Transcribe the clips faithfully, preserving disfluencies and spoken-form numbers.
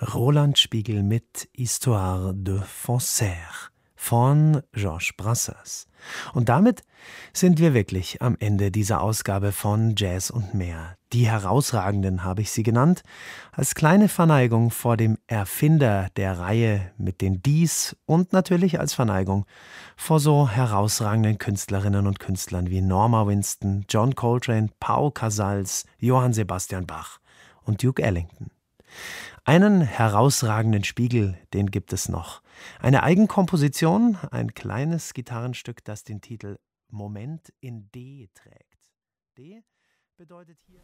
Roland Spiegel mit Histoire de Faussaire von Georges Brassens. Und damit sind wir wirklich am Ende dieser Ausgabe von Jazz und mehr. Die Herausragenden habe ich sie genannt, als kleine Verneigung vor dem Erfinder der Reihe mit den Dies und natürlich als Verneigung vor so herausragenden Künstlerinnen und Künstlern wie Norma Winston, John Coltrane, Pau Casals, Johann Sebastian Bach und Duke Ellington. Einen herausragenden Spiegel, den gibt es noch. Eine Eigenkomposition, ein kleines Gitarrenstück, das den Titel Moment in D trägt. D bedeutet hier...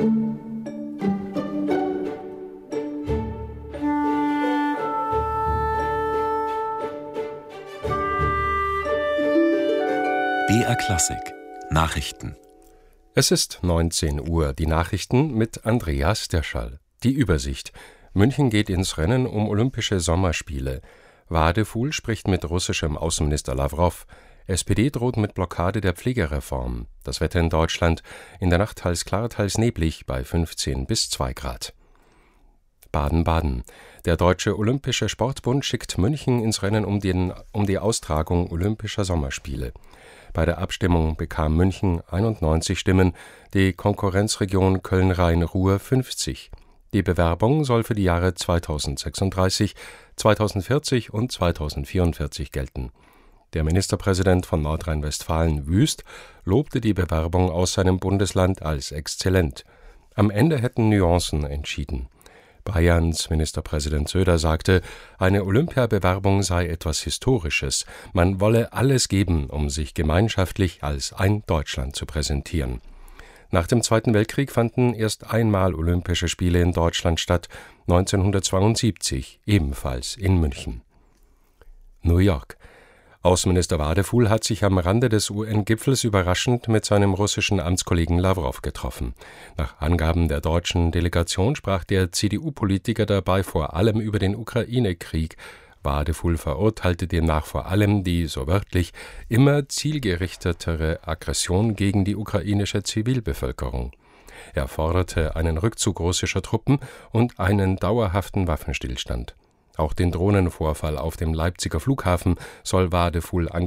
B R Klassik Nachrichten. Es ist neunzehn Uhr. Die Nachrichten mit Andreas Derschall. Die Übersicht. München geht ins Rennen um Olympische Sommerspiele. Wadefuhl spricht mit russischem Außenminister Lawrow. S P D droht mit Blockade der Pflegereform. Das Wetter in Deutschland. In der Nacht teils klar, teils neblig bei fünfzehn bis zwei Grad. Baden-Baden. Der Deutsche Olympische Sportbund schickt München ins Rennen um, den, um die Austragung Olympischer Sommerspiele. Bei der Abstimmung bekam München einundneunzig Stimmen, die Konkurrenzregion Köln-Rhein-Ruhr fünfzig. Die Bewerbung soll für die Jahre zweitausendsechsunddreißig, zweitausendvierzig und zweitausendvierundvierzig gelten. Der Ministerpräsident von Nordrhein-Westfalen, Wüst, lobte die Bewerbung aus seinem Bundesland als exzellent. Am Ende hätten Nuancen entschieden. Bayerns Ministerpräsident Söder sagte, eine Olympiabewerbung sei etwas Historisches. Man wolle alles geben, um sich gemeinschaftlich als ein Deutschland zu präsentieren. Nach dem Zweiten Weltkrieg fanden erst einmal Olympische Spiele in Deutschland statt, neunzehnhundertzweiundsiebzig, ebenfalls in München. New York. Außenminister Wadefuhl hat sich am Rande des U N-Gipfels überraschend mit seinem russischen Amtskollegen Lawrow getroffen. Nach Angaben der deutschen Delegation sprach der C D U-Politiker dabei vor allem über den Ukraine-Krieg. Wadefuhl verurteilte demnach vor allem die, so wörtlich, immer zielgerichtetere Aggression gegen die ukrainische Zivilbevölkerung. Er forderte einen Rückzug russischer Truppen und einen dauerhaften Waffenstillstand. Auch den Drohnenvorfall auf dem Leipziger Flughafen soll Wadefuhl angesprochen